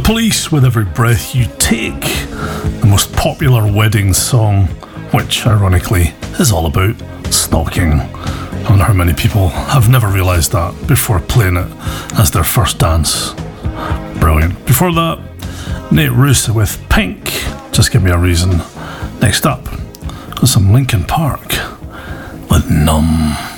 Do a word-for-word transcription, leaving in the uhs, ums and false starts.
Police with Every Breath You Take, the most popular wedding song, which ironically is all about stalking. I wonder how many people have never realised that before playing it as their first dance. Brilliant. Before that, Nate Ruess with Pink, Just Give Me a Reason. Next up, got some Linkin Park with Numb.